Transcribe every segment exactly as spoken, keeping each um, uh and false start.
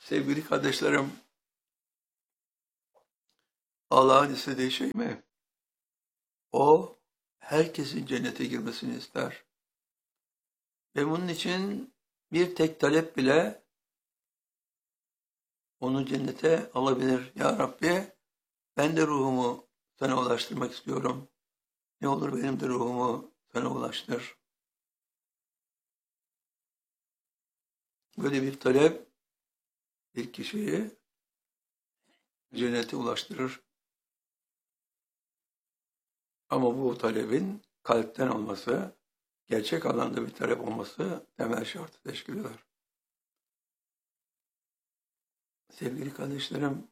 Sevgili kardeşlerim, Allah'ın istediği şey mi? O, herkesin cennete girmesini ister. Ve bunun için bir tek talep bile onu cennete alabilir. Ya Rabbi, ben de ruhumu sana ulaştırmak istiyorum. Ne olur benim de ruhumu sana ulaştır. Böyle bir talep bir kişiyi cennete ulaştırır. Ama bu talebin kalpten olması, gerçek anlamda bir talep olması temel şartı teşkil eder. Sevgili kardeşlerim,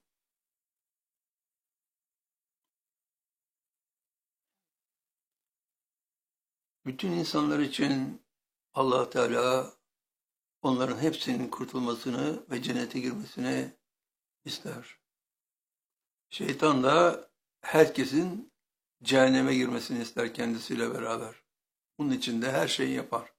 bütün insanlar için Allah Teala onların hepsinin kurtulmasını ve cennete girmesini ister. Şeytan da herkesin cehenneme girmesini ister kendisiyle beraber. Bunun için de her şeyi yapar.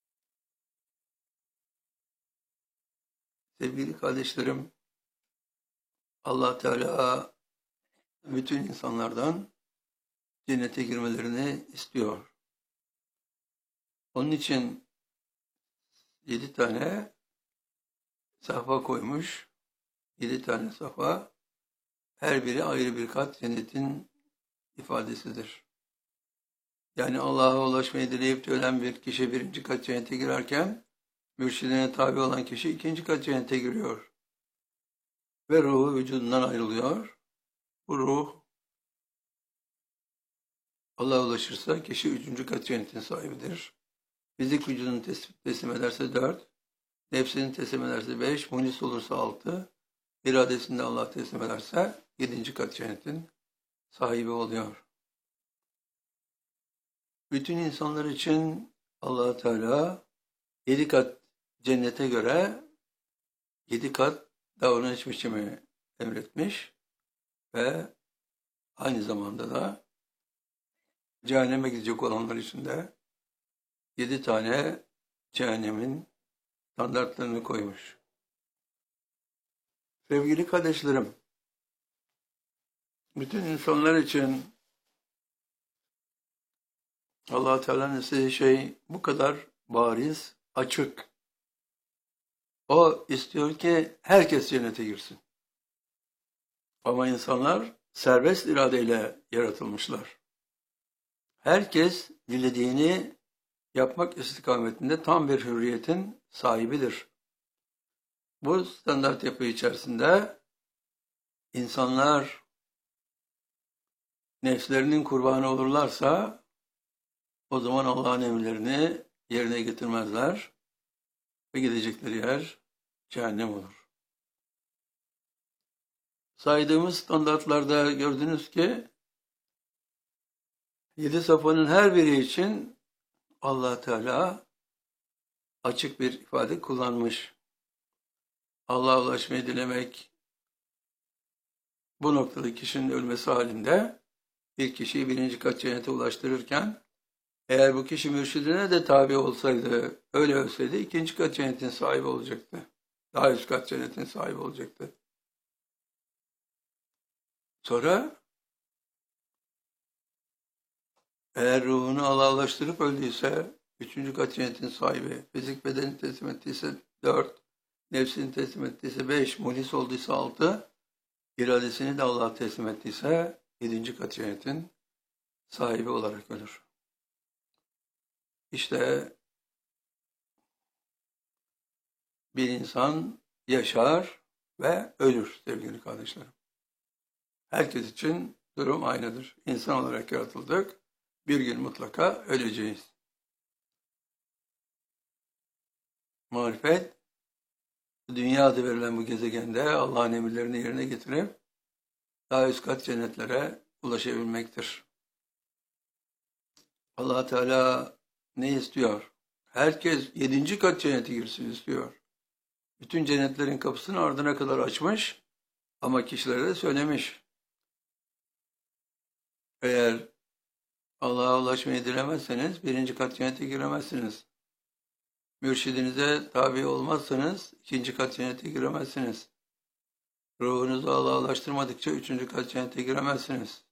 Sevgili kardeşlerim, Allah Teala bütün insanlardan cennete girmelerini istiyor. Onun için yedi tane safha koymuş. Yedi tane safha, her biri ayrı bir kat cennetin ifadesidir. Yani Allah'a ulaşmayı dileyip de ölen bir kişi birinci kat cennete girerken, mürşidine tabi olan kişi ikinci kat cennete giriyor. Ve ruhu vücudundan ayrılıyor. Bu ruh Allah'a ulaşırsa kişi üçüncü kat cennetin sahibidir. Fizik vücudunu teslim ederse dört, nefsini teslim ederse beş, munis olursa altı, iradesini de Allah teslim ederse yedinci kat cennetin sahibi oluyor. Bütün insanlar için Allah Teala yedi kat cennete göre yedi kat davranış biçimi emretmiş ve aynı zamanda da cehenneme gidecek olanlar için de yedi tane cehennemin standartlarını koymuş. Sevgili kardeşlerim, bütün insanlar için Allah Teala'nın istediği şey bu kadar bariz, açık. O istiyor ki herkes cennete girsin. Ama insanlar serbest iradeyle yaratılmışlar. Herkes dilediğini yapmak istikametinde tam bir hürriyetin sahibidir. Bu standart yapı içerisinde insanlar nefslerinin kurbanı olurlarsa o zaman Allah'ın emirlerini yerine getirmezler ve gidecekleri yer cehennem olur. Saydığımız standartlarda gördünüz ki yedi safhanın her biri için Allah Teala açık bir ifade kullanmış. Allah'a ulaşmayı dilemek, bu noktada kişinin ölmesi halinde bir kişiyi birinci kat cennete ulaştırırken, eğer bu kişi mürşidine de tabi olsaydı, öyle ölseydi ikinci kat cennetin sahibi olacaktı. Daha üst kat cennetin sahibi olacaktı. Sonra eğer ruhunu Allah'a ulaştırıp öldüyse üçüncü kat cennetin sahibi, fizik bedeni teslim ettiyse dört, nefsini teslim ettiyse beş, muhlis olduysa altı, iradesini de Allah'a teslim ettiyse yedinci kat cennetin sahibi olarak ölür. İşte bir insan yaşar ve ölür sevgili kardeşlerim. Herkes için durum aynıdır. İnsan olarak yaratıldık. Bir gün mutlaka öleceğiz. Marifet, dünya adı verilen bu gezegende Allah'ın emirlerini yerine getirip daha üst kat cennetlere ulaşabilmektir. Allah Teala ne istiyor? Herkes yedinci kat cennete girsin istiyor. Bütün cennetlerin kapısını ardına kadar açmış ama kişilere de söylemiş. Eğer Allah'a ulaşmayı dilemezseniz birinci kat cennete giremezsiniz. Mürşidinize tabi olmazsanız ikinci kat cennete giremezsiniz. Ruhunuzu Allah'a ulaştırmadıkça üçüncü kat cennete giremezsiniz.